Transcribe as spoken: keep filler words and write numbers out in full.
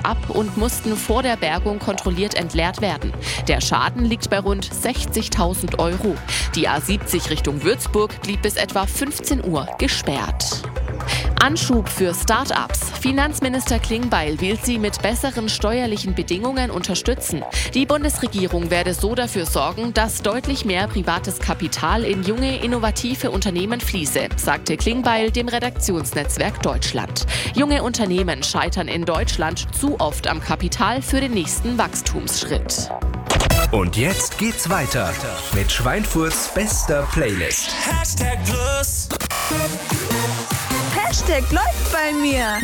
ab und mussten vor der Bergung kontrolliert entleert werden. Der Schaden liegt bei rund sechzigtausend Euro. Die A siebzig Richtung Würzburg blieb bis etwa fünfzehn Uhr gesperrt. Anschub für Start-ups. Finanzminister Klingbeil will sie mit besseren steuerlichen Bedingungen unterstützen. Die Bundesregierung werde so dafür sorgen, dass deutlich mehr privates Kapital in junge, innovative Unternehmen fließe, sagte Klingbeil dem Redaktionsnetzwerk Deutschland. Junge Unternehmen scheitern in Deutschland zu oft am Kapital für den nächsten Wachstumsschritt. Und jetzt geht's weiter mit Schweinfurts bester Playlist. Hashtag Plus. Hashtag läuft bei mir.